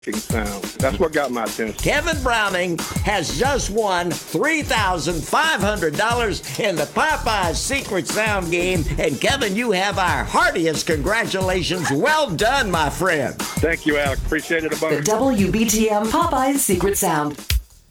sound. That's what got my attention. Kevin Browning has just won $3,500 in the Popeyes Secret Sound game. And Kevin, you have our heartiest congratulations. Well done, my friend. Thank you, Alex. Appreciate it a bunch. The WBTM Popeyes Secret Sound.